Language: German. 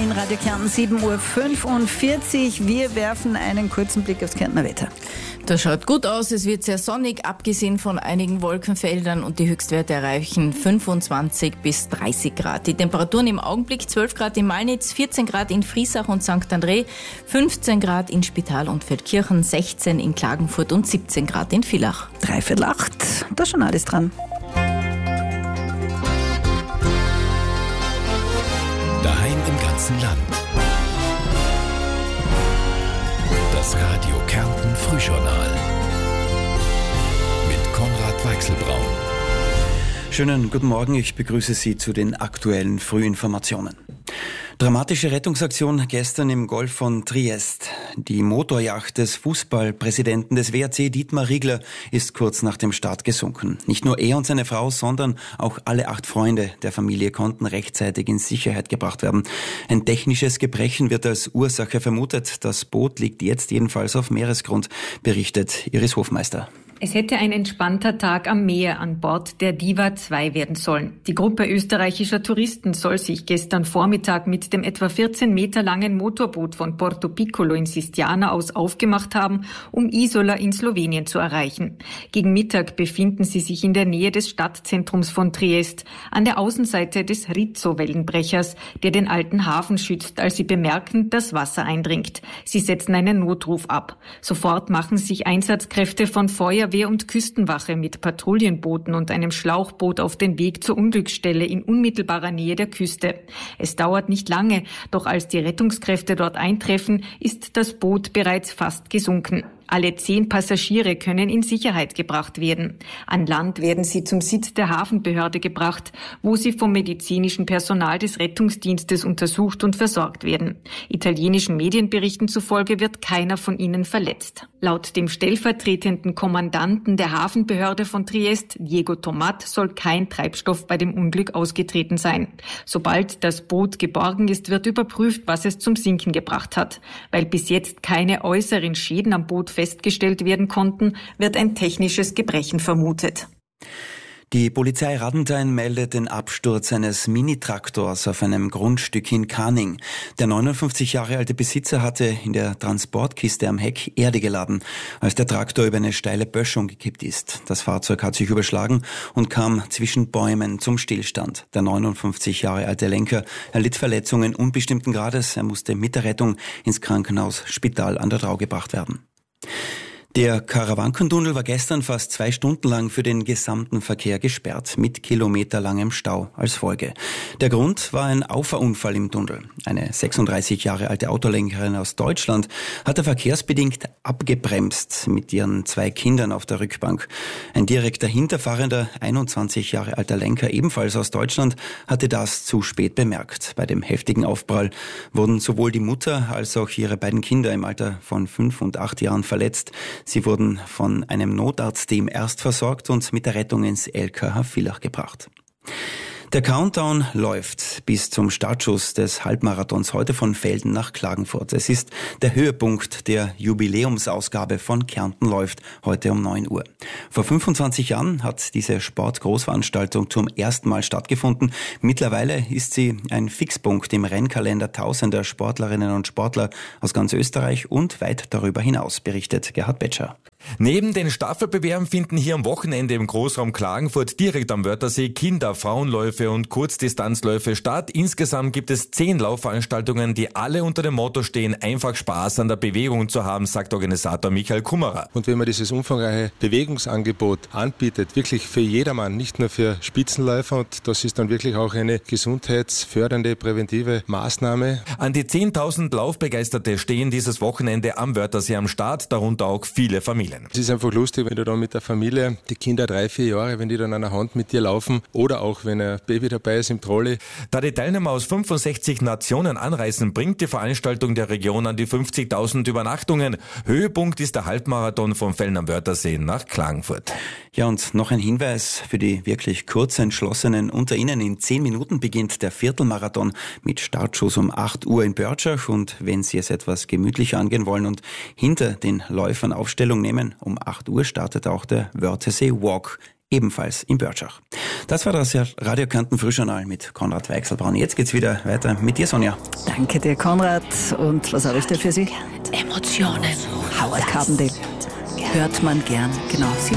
in Radio Kärnten, 7:45 Uhr. Wir werfen einen kurzen Blick aufs Kärntner Wetter. Das schaut gut aus, es wird sehr sonnig, abgesehen von einigen Wolkenfeldern, und die Höchstwerte erreichen 25 bis 30 Grad. Die Temperaturen im Augenblick 12 Grad in Malnitz, 14 Grad in Friesach und St. André, 15 Grad in Spital und Feldkirchen, 16 in Klagenfurt und 17 Grad in Villach. 7:45, da ist schon alles dran. Daheim im ganzen Land. Das Radio Kärnten Frühjournal mit Konrad Weichselbraun. Schönen guten Morgen, ich begrüße Sie zu den aktuellen Frühinformationen. Dramatische Rettungsaktion gestern im Golf von Triest. Die Motorjacht des Fußballpräsidenten des WRC, Dietmar Riegler, ist kurz nach dem Start gesunken. Nicht nur er und seine Frau, sondern auch alle 8 Freunde der Familie konnten rechtzeitig in Sicherheit gebracht werden. Ein technisches Gebrechen wird als Ursache vermutet. Das Boot liegt jetzt jedenfalls auf Meeresgrund, berichtet Iris Hofmeister. Es hätte ein entspannter Tag am Meer an Bord der Diva 2 werden sollen. Die Gruppe österreichischer Touristen soll sich gestern Vormittag mit dem etwa 14 Meter langen Motorboot von Porto Piccolo in Sistiana aus aufgemacht haben, um Isola in Slowenien zu erreichen. Gegen Mittag befinden sie sich in der Nähe des Stadtzentrums von Triest, an der Außenseite des Rizzo-Wellenbrechers, der den alten Hafen schützt, als sie bemerken, dass Wasser eindringt. Sie setzen einen Notruf ab. Sofort machen sich Einsatzkräfte von Feuerwehr und Küstenwache mit Patrouillenbooten und einem Schlauchboot auf den Weg zur Unglücksstelle in unmittelbarer Nähe der Küste. Es dauert nicht lange, doch als die Rettungskräfte dort eintreffen, ist das Boot bereits fast gesunken. Alle 10 Passagiere können in Sicherheit gebracht werden. An Land werden sie zum Sitz der Hafenbehörde gebracht, wo sie vom medizinischen Personal des Rettungsdienstes untersucht und versorgt werden. Italienischen Medienberichten zufolge wird keiner von ihnen verletzt. Laut dem stellvertretenden Kommandanten der Hafenbehörde von Triest, Diego Tomat, soll kein Treibstoff bei dem Unglück ausgetreten sein. Sobald das Boot geborgen ist, wird überprüft, was es zum Sinken gebracht hat. Weil bis jetzt keine äußeren Schäden am Boot festgestellt werden konnten, wird ein technisches Gebrechen vermutet. Die Polizei Radenthein meldet den Absturz eines Mini-Traktors auf einem Grundstück in Kahning. Der 59 Jahre alte Besitzer hatte in der Transportkiste am Heck Erde geladen, als der Traktor über eine steile Böschung gekippt ist. Das Fahrzeug hat sich überschlagen und kam zwischen Bäumen zum Stillstand. Der 59 Jahre alte Lenker erlitt Verletzungen unbestimmten Grades. Er musste mit der Rettung ins Krankenhaus Spital an der Drau gebracht werden. Der Karawankentunnel war gestern fast 2 Stunden lang für den gesamten Verkehr gesperrt, mit kilometerlangem Stau als Folge. Der Grund war ein Auffahrunfall im Tunnel. Eine 36 Jahre alte Autolenkerin aus Deutschland hatte verkehrsbedingt abgebremst mit ihren 2 Kindern auf der Rückbank. Ein direkt dahinterfahrender, 21 Jahre alter Lenker, ebenfalls aus Deutschland, hatte das zu spät bemerkt. Bei dem heftigen Aufprall wurden sowohl die Mutter als auch ihre beiden Kinder im Alter von 5 und 8 Jahren verletzt. Sie wurden von einem Notarztteam erst versorgt und mit der Rettung ins LKH Villach gebracht. Der Countdown läuft bis zum Startschuss des Halbmarathons heute von Velden nach Klagenfurt. Es ist der Höhepunkt der Jubiläumsausgabe von Kärnten läuft heute um 9 Uhr. Vor 25 Jahren hat diese Sportgroßveranstaltung zum ersten Mal stattgefunden. Mittlerweile ist sie ein Fixpunkt im Rennkalender tausender Sportlerinnen und Sportler aus ganz Österreich und weit darüber hinaus, berichtet Gerhard Betscher. Neben den Staffelbewerben finden hier am Wochenende im Großraum Klagenfurt direkt am Wörthersee Kinder-, Frauenläufe und Kurzdistanzläufe statt. Insgesamt gibt es 10 Laufveranstaltungen, die alle unter dem Motto stehen, einfach Spaß an der Bewegung zu haben, sagt Organisator Michael Kummerer. Und wenn man dieses umfangreiche Bewegungsangebot anbietet, wirklich für jedermann, nicht nur für Spitzenläufer, und das ist dann wirklich auch eine gesundheitsfördernde, präventive Maßnahme. An die 10.000 Laufbegeisterte stehen dieses Wochenende am Wörthersee am Start, darunter auch viele Familien. Es ist einfach lustig, wenn du dann mit der Familie, die Kinder 3, 4 Jahre, wenn die dann an der Hand mit dir laufen oder auch wenn ein Baby dabei ist im Trolley. Da die Teilnehmer aus 65 Nationen anreisen, bringt die Veranstaltung der Region an die 50.000 Übernachtungen. Höhepunkt ist der Halbmarathon von Velden am Wörthersee nach Klagenfurt. Ja, und noch ein Hinweis für die wirklich Kurzentschlossenen unter Ihnen. In 10 Minuten beginnt der Viertelmarathon mit Startschuss um 8 Uhr in Börtschach. Und wenn Sie es etwas gemütlicher angehen wollen und hinter den Läufern Aufstellung nehmen, um 8 Uhr startet auch der Wörthersee Walk ebenfalls in Börtschach. Das war das Radio Kärnten Frühjournal mit Konrad Weichselbraun. Jetzt geht's wieder weiter mit dir, Sonja. Danke dir, Konrad. Und was habe ich da für Sie? Emotionen. Howard Carpendale. Hört man gern. Genau.